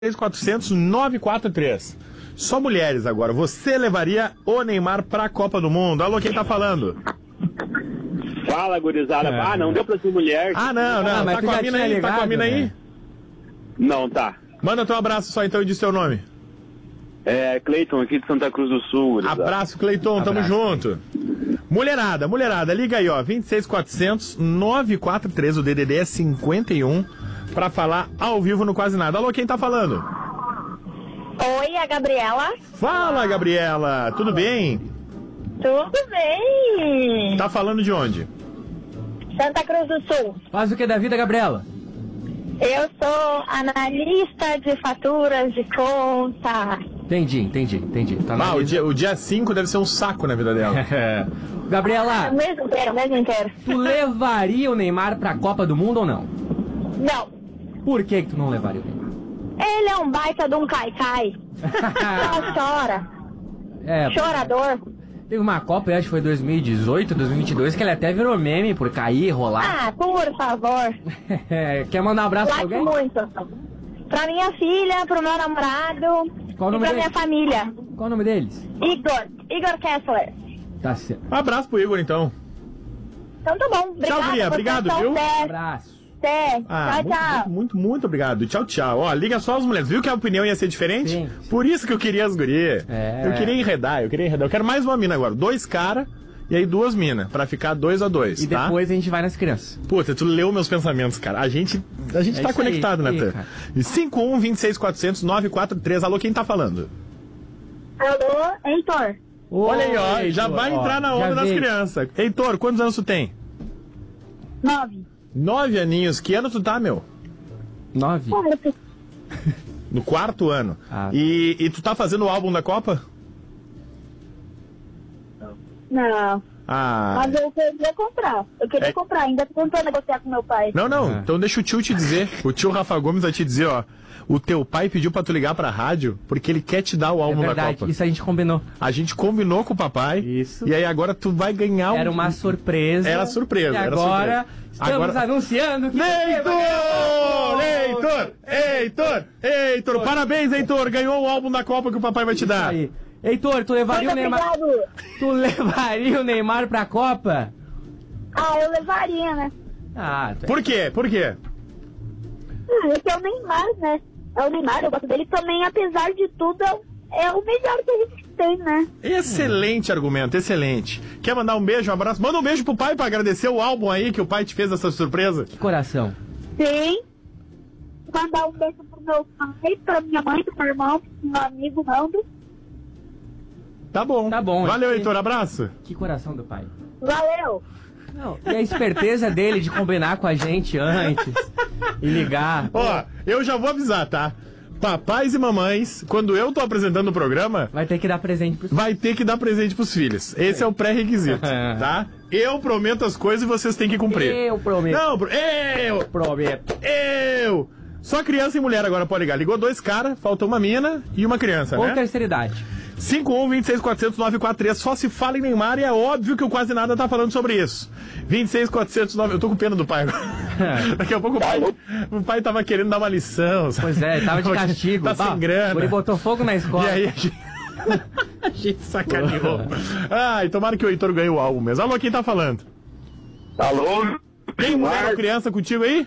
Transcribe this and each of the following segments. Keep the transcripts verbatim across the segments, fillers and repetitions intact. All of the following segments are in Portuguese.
três quatrocentos, nove quatro três. Só mulheres agora. Você levaria o Neymar pra Copa do Mundo? Alô, quem tá falando? Fala, gurizada. É. Ah, não deu pra ser mulher. Ah, não, não. Ah, mas tá tu com a já mina tinha aí? Tá com a ligado, mina aí? né? Não, tá. Manda teu abraço só então e diz teu nome. É, Cleiton, aqui de Santa Cruz do Sul, gurizada. Abraço, Cleiton. Tamo Abraço. junto. Mulherada, mulherada, liga aí, ó. vinte e seis quatrocentos, nove quatro três, o D D D é cinquenta e um, pra falar ao vivo no Quase Nada. Alô, quem tá falando? Oi, a Gabriela. Fala, Gabriela. Tudo bem? Tudo bem? Tá falando de onde? Santa Cruz do Sul. Faz o que da vida, Gabriela? Eu sou analista de faturas de conta. Entendi, entendi, entendi. Tá na Ah, o lista. dia, o dia cinco deve ser um saco na vida dela. O Gabriela, mês inteiro, o mês inteiro. tu levaria o Neymar pra Copa do Mundo ou não? Não. Por que que tu não levaria o Neymar? Ele é um baita de um caicai. Só chora. É, Chorador. teve uma Copa, eu acho que foi dois mil e dezoito, dois mil e vinte e dois, que ele até virou meme por cair, rolar. Ah, por favor. Quer mandar um abraço pra Late alguém? muito. Pra minha filha, pro meu namorado Qual o e nome pra dele? minha família. Qual o nome deles? Igor. Igor Kessler. Tá certo. Um abraço pro Igor, então. Então tá bom. Obrigada, Tchau, Guria. vocês Obrigado, são viu? fé. Abraço. Até. Ah, Tchau, muito, tchau. muito, muito, muito obrigado. Tchau, tchau. Ó, liga só as mulheres. Viu que a opinião ia ser diferente? Sim. Por isso que eu queria as gurias. É. Eu queria enredar, eu queria enredar. Eu quero mais uma mina agora. Dois caras e aí duas minas. Pra ficar dois a dois, E tá? depois a gente vai nas crianças. Puta, tu leu meus pensamentos, cara. A gente, a gente É tá isso aí, conectado, aí, Natan. cara. cinco um, vinte e seis, quatrocentos, nove quatro três. Alô, quem tá falando? Alô, Heitor. Olha aí, ó. Oi, Já Heitor, vai ó, entrar na já onda das veio. crianças. Heitor, quantos anos tu tem? Nove. Nove aninhos. Que ano tu tá, meu? Nove? No quarto ano. Ah. E, e tu tá fazendo o álbum da Copa? Não, Ah. mas eu queria comprar. Eu queria É. comprar, ainda tô tentando negociar com meu pai. Não, não. Ah. Então deixa o tio te dizer. O tio Rafa Gomes vai te dizer, ó. O teu pai pediu pra tu ligar pra rádio porque ele quer te dar o É álbum da verdade, Copa. isso a gente combinou. A gente combinou com o papai. Isso. E aí agora tu vai ganhar um... Era uma surpresa. Era surpresa, E era agora surpresa. estamos Agora- anunciando que... Heitor! Heitor! Heitor! Heitor! Parabéns, Heitor! Ganhou o álbum da Copa que o papai vai te dar. Aí. Heitor, tu levaria Muito o Neymar... obrigado. Tu levaria o Neymar pra Copa? Ah, eu levaria, né? Ah, tu é- Por quê? Por quê? Ah, esse é o Neymar, né? É o Neymar, eu gosto dele também, apesar de tudo, é o melhor que a gente tem, né? Excelente argumento, excelente. Quer mandar um beijo, um abraço? Manda um beijo pro pai pra agradecer o álbum aí que o pai te fez essa surpresa. Que coração. Sim. Mandar um beijo pro meu pai, pra minha mãe, pro meu irmão, pro meu amigo Nando. Tá bom. Tá bom, Valeu, é que- Heitor. Abraço. Que coração do pai. Valeu! Não, e a esperteza dele de combinar com a gente antes e ligar. Ó, eu já vou avisar, tá? Papais e mamães, quando eu tô apresentando o programa, Vai ter que dar presente pros... vai ter que dar presente pros filhos. Esse é o pré-requisito, tá? Eu prometo as coisas e vocês têm que cumprir. Eu prometo. Não, pro- eu! Prometo. Eu! Só criança e mulher agora pode ligar. Ligou dois caras, faltou uma mina e uma criança, Ou né? terceira idade. cinco um, vinte e seis, quatrocentos, nove quatro três. Só se fala em Neymar e é óbvio que o Quase Nada tá falando sobre isso. vinte e seis, quatrocentos, nove... Eu tô com pena do pai agora. Daqui a pouco o pai, o pai tava querendo dar uma lição. sabe? Pois é, tava de castigo. Tá sem Bah, grana. Ele botou fogo na escola. E aí a gente... a gente sacaneou. Ai, tomara que o Heitor ganhe o álbum mesmo. Alô, quem tá falando? Alô? Tem mulher ou criança contigo aí?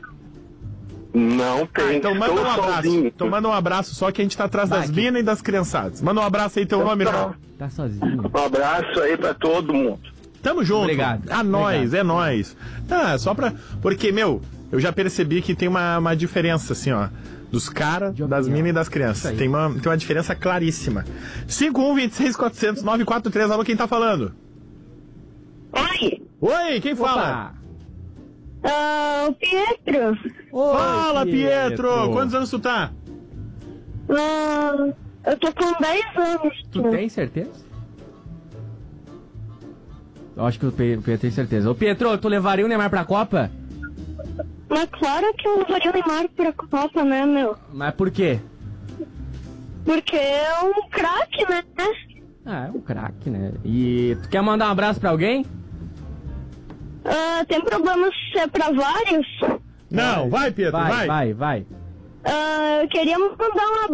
Não tem. Ah, então manda Estou um abraço. sozinho. Então manda um abraço só que a gente tá atrás Vai, das que- minas e das criançadas. Manda um abraço aí, teu nome, irmão. Tá sozinho. Um abraço aí pra todo mundo. Tamo junto. Obrigado. A nós, Obrigado. é nós. Tá, só pra... Porque, meu, eu já percebi que tem uma, uma diferença, assim, ó. Dos caras, De das opinião. minas e das Isso crianças. aí. Tem uma, tem uma diferença claríssima. cinco um, vinte e seis, quatrocentos, nove quatro três. Alô, quem tá falando? Oi! Oi, quem fala? Opa. Ah, o Pietro. Oi, Fala, Pietro. Quantos anos tu tá? Ah, eu tô com dez anos. Tu tem certeza? Eu acho que o Pe- o Pietro tem certeza. Ô, Pietro, tu levaria o Neymar pra Copa? Mas claro que eu levaria o Neymar pra Copa, né, meu? Mas por quê? Porque é um craque, né? Ah, é um craque, né? E tu quer mandar um abraço pra alguém? Ah, tem problema se é pra vários? Não, vai, Pietro, vai. vai. Vai, vai. Uh, eu queria mandar um